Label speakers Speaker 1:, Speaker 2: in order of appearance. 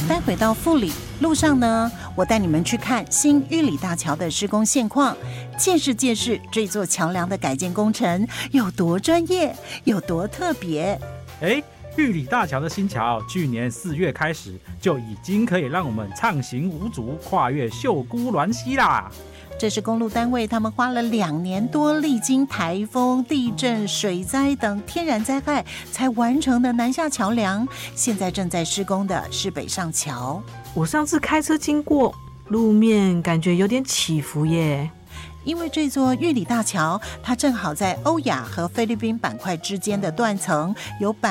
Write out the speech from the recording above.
Speaker 1: 待会到富里路上呢，我带你们去看新玉里大桥的施工现况，见识见识这座桥梁的改建工程有多专业，有多特别。
Speaker 2: 玉里大桥的新桥，去年4月开始就已经可以让我们畅行无阻，跨越秀姑峦溪啦。
Speaker 1: 这是公路单位他们花了2年多，历经台风、地震、水灾等天然灾害才完成的南下桥梁，现在正在施工的是北上桥。
Speaker 3: 我上次开车经过，路面感觉有点起伏耶。
Speaker 1: 因为这座玉里大桥，它正好在欧亚和菲律宾板块之间的断层，有